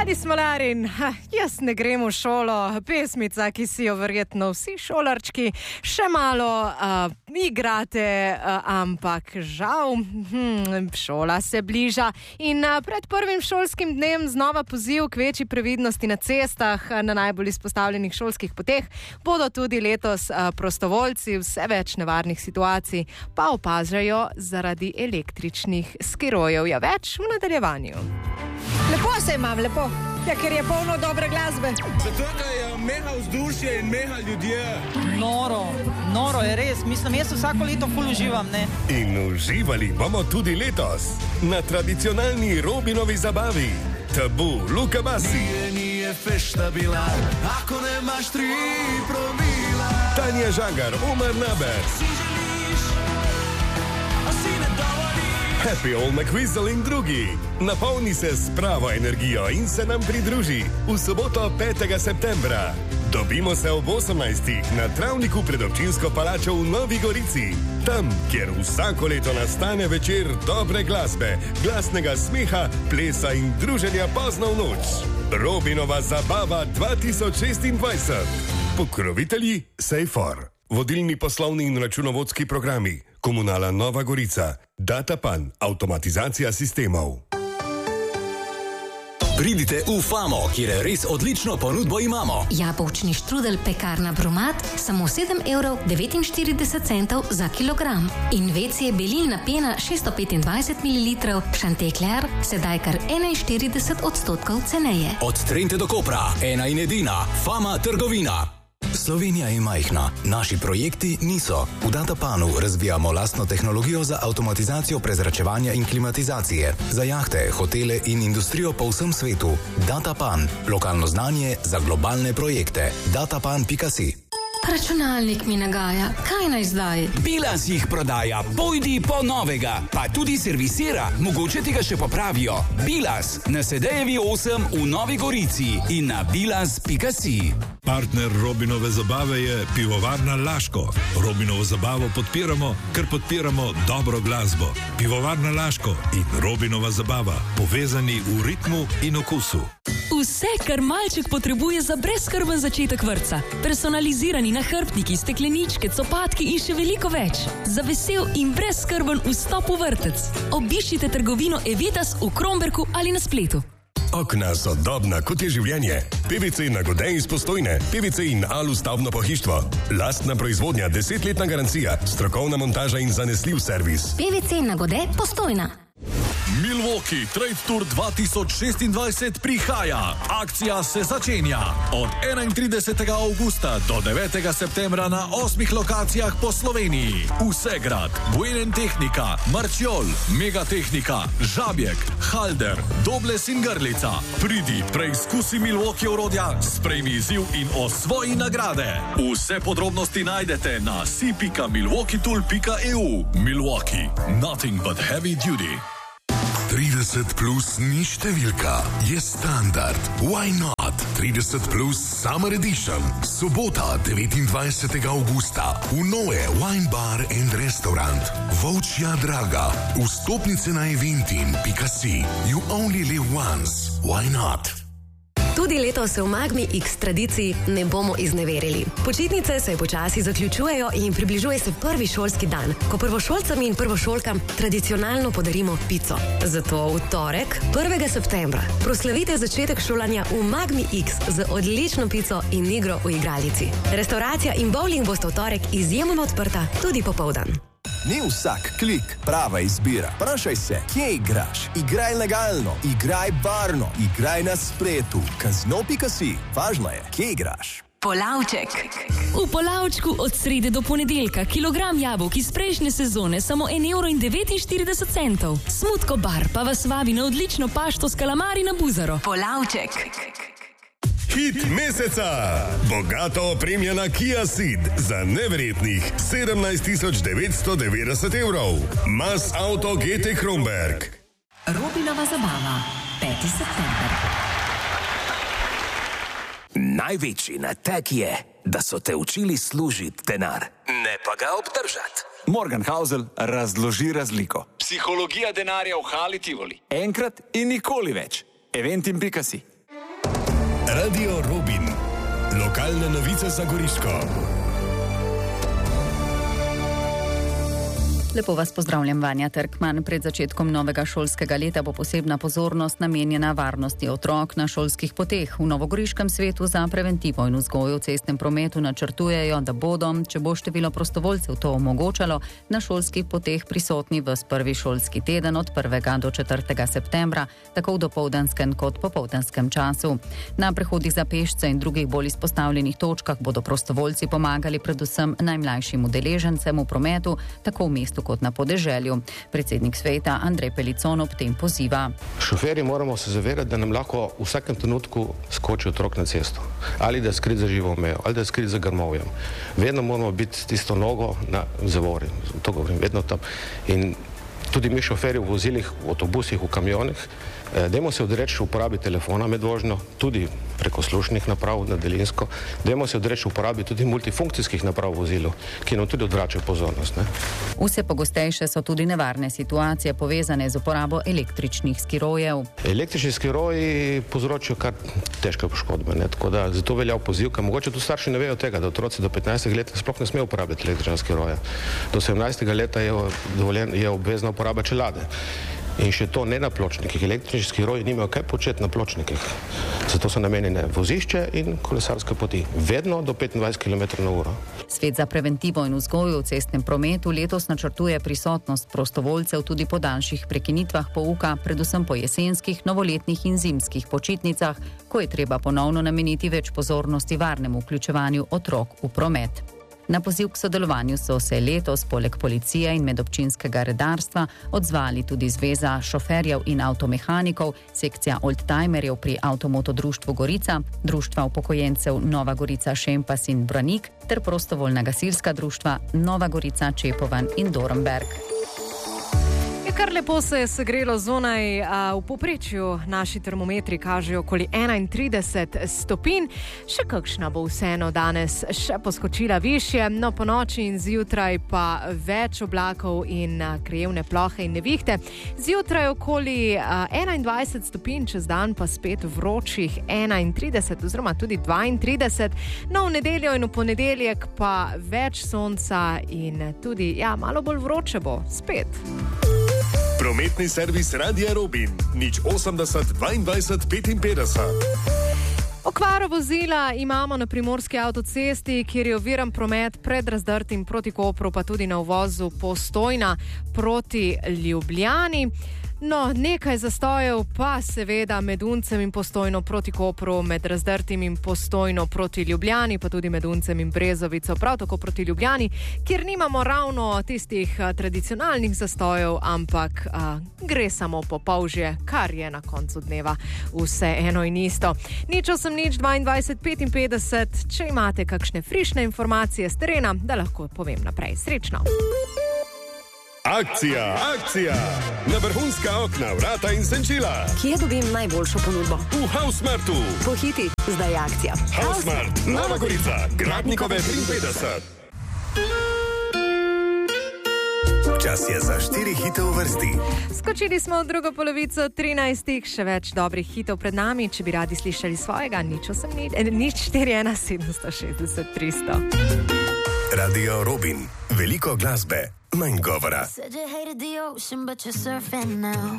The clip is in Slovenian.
Mladi smolarin, jaz ne grem v šolo, pesmica, ki si jo verjetno vsi šolarčki še malo igrate, ampak žal, šola se bliža in pred prvim šolskim dnem znova poziv k večji previdnosti na cestah na najbolj izpostavljenih šolskih poteh bodo tudi letos prostovoljci vse več nevarnih situacij pa opažajo zaradi električnih skirojev. Ja, več v nadaljevanju. Lepo se imam, lepo. Ja, ker je polno dobre glasbe. Zato, ker je mega vzdušje in mega ljudje. Noro je res. Mislim, jaz vsako leto ful uživam, ne? In uživali bomo tudi letos na tradicionalni Robinovi zabavi. Tabu, Luka Basi. Nije fešta bila, ako nemaš 3 promila. Tanja Žagar, Omar Naber. Si želiš, a si ne dovoliš. Happy Old McWhistle in drugi. Napolni se s pravo energijo in se nam pridruži v soboto 5. septembra. Dobimo se ob 18. na travniku pred občinsko palačo v Novi Gorici. Tam, kjer vsako leto nastane večer dobre glasbe, glasnega smeha, plesa in druženja pozno v noč. Robinova zabava 2026. Pokrovitelji Sejfor. Vodilni poslovni in računovodski programi. Komunala Nova Gorica. Datapan. Avtomatizacija sistemov. Pridite v Famo, kjer res odlično ponudbo imamo. Jabolčni štrudel pekarna Bromat samo 7,49 € za kilogram. In WC belilna pena 625 ml Šantekler sedaj kar 41% ceneje. Od Trente do Kopra, ena in edina Fama trgovina. Slovenija je majhna, naši projekti niso. V Datapanu razvijamo lastno tehnologijo za avtomatizacijo prezračevanja in klimatizacije. Za jahte, hotele in industrijo po vsem svetu. Datapan, lokalno znanje za globalne projekte. Datapan.si. Računalnik mi nagaja, kaj naj zdaj? Bilans jih prodaja, pojdi po novega, pa tudi servisira, mogoče ti ga še popravijo. Bilans na Sedejevi 8 v Novi Gorici in na bilans.si. Partner Robinove zabave je pivovarna Laško. Robinovo zabavo podpiramo, ker podpiramo dobro glasbo. Pivovarna Laško in Robinova zabava, povezani v ritmu in okusu. Vse, kar malček potrebuje za brezskrben začetek vrtca. Personalizirani nahrbtniki, stekleničke, copatki in še veliko več. Za vesel in brezskrben vstop v vrtec. Obiščite trgovino Evitas v Kromberku ali na spletu. Okna sodobna, kot je življenje. PVC Nagode iz Postojne, PVC in Alu stavbno pohištvo. Lastna proizvodnja, 10-letna garancija, strokovna montaža in zanesljiv servis. PVC Nagode Postojna. Milwaukee Trade Tour 2026 prihaja. Akcija se začenja od 31. avgusta do 9. septembra na 8 lokacijah po Sloveniji. Vsegrad, Buenen Tehnika, Marčiol, Megatehnika, Žabjek, Halder, Dobles in Grlica. Pridi, preizkusi Milwaukee orodja, sprejmi izziv in osvoji nagrade. Vse podrobnosti najdete na si.milwaukeetool.eu. Milwaukee, nothing but heavy duty. 30 plus ni številka, je standard. Why not? 30 plus Summer Edition. Sobota 29. augusta v Noe Wine Bar and Restaurant. Volčja Draga. Vstopnice na eventin.si. You only live once. Why not? Tudi letos se v Magmi X tradiciji ne bomo izneverili. Počitnice se počasi zaključujejo in približuje se prvi šolski dan, ko prvošolcem in prvošolkam tradicionalno podarimo pico. Zato v torek, 1. septembra, proslavite začetek šolanja v Magmi X z odlično pico in igro v igralici. Restauracija in bowling bosta v torek izjemno odprta tudi popoldan. Ni vsak klik prava izbira. Vprašaj se, kje igraš? Igraj legalno, igraj varno, igraj na spletu. Kazino.si. Važno je, kje igraš. Polavček. V Polavčku od srede do ponedeljka kilogram jabolk iz prejšnje sezone samo 1,49 €. Smutko bar pa vas vabi na odlično pašto s kalamari na Buzaro. Polavček. Hit meseca. Bogato opremljena Kia Ceed za neverjetnih 17.990 €. Mas Auto GT Kromberk. Robinova zabava, 5. september. Največji nateg je, da so te učili služiti denar, ne pa ga obdržati. Morgan Housel razloži razliko. Psihologija denarja v Hali Tivoli. Enkrat in nikoli več. Eventim.si. Radio Robin. Lokalne novice za Goriško. Lepo vas pozdravljam, Vanja Terkman. Pred začetkom novega šolskega leta bo posebna pozornost namenjena varnosti otrok na šolskih poteh. V Novogoriškem svetu za preventivo in vzgojo v cestnem prometu načrtujejo, da bodo, če bo število prostovoljcev to omogočalo, na šolskih poteh prisotni ves prvi šolski teden od 1. do 4. septembra, tako v dopoldanskem kot popoldanskem času. Na prehodih za pešce in drugih bolj izpostavljenih točkah bodo prostovoljci pomagali predvsem najmlajšim udeležencem v prometu, tako v mestu kot na podeželju. Predsednik sveta Andrej Pelicon ob tem poziva. Šoferji moramo se zavedati, da nam lahko v vsakem trenutku skoči otrok na cesto. Ali da je skrit za živo mejo, ali da je skrit za grmovjem. Vedno moramo biti s tisto nogo na zavori. To govorim, vedno tam. In tudi mi šoferji v vozilih, v avtobusih, v kamionih, dajmo se odreči uporabi telefona med vožnjo, tudi preko slušnih naprav na daljinsko. Dajmo se odreči uporabi tudi multifunkcijskih naprav v vozilu, ki nam tudi odvračajo pozornost. Vse pogostejše so tudi nevarne situacije povezane z uporabo električnih skirojev. Električni skiroji povzročijo kar težke poškodbe, tako da zato velja pozivka. Mogoče tudi starši ne vejo tega, da otroci do 15 let sploh ne smejo uporabiti električne skiroje. Do 17. leta je obvezna uporaba čelade. In še to ne na pločnikih. Električni skiroji nimajo kaj početi na pločnikih. Zato so namenjene vozišče in kolesarske poti. Vedno do 25 km/h. Svet za preventivo in vzgojo v cestnem prometu letos načrtuje prisotnost prostovoljcev tudi po daljših prekinitvah pouka, predvsem po jesenskih, novoletnih in zimskih počitnicah, ko je treba ponovno nameniti več pozornosti varnemu vključevanju otrok v promet. Na poziv k sodelovanju so se letos poleg policije in medobčinskega redarstva odzvali tudi Zveza šoferjev in avtomehanikov, sekcija oldtimerjev pri Avtomoto društvu Gorica, društva upokojencev Nova Gorica Šempas in Branik ter prostovoljna gasilska društva Nova Gorica, Čepovan in Dornberg. Kar lepo se je segrelo zunaj, v povprečju naši termometri kažejo okoli 31 stopinj, še kakšna bo vseeno danes še poskočila višje, no po noči in zjutraj pa več oblakov in krajevne plohe in nevihte. Zjutraj okoli 21 stopinj, čez dan pa spet vročih 31 oziroma tudi 32, no v nedeljo in v ponedeljek pa več sonca in tudi, malo bolj vroče bo, spet. Prometni servis Radia Robin, 080 22 55. Okvaro vozila imamo na primorski avtocesti, kjer je oviran promet pred Razdrtim proti Kopru, pa tudi na uvozu Postojna proti Ljubljani. No, nekaj zastojev pa seveda med Uncem in Postojno proti Kopru, med Razdrtim in Postojno proti Ljubljani, pa tudi med Uncem in Brezovico, prav tako proti Ljubljani, kjer nimamo ravno tistih tradicionalnih zastojev, ampak gre samo po polžje, kar je na koncu dneva vse eno in isto. 080 22 55, če imate kakšne frišne informacije z terena, da lahko povem naprej. Srečno! Akcija! Na vrhunska okna, vrata in senčila. Kje dobim najboljšo ponudbo? V Hausmartu. Pohiti, zdaj je akcija. Hausmart, Nova Gorica, Gradnikove 53. Čas je za 4 hite v vrsti. Skočili smo v drugo polovico 13, še več dobrih hitov pred nami. Če bi radi slišali svojega, 041 760 300. Radio Robin, veliko glasbe, manj govora.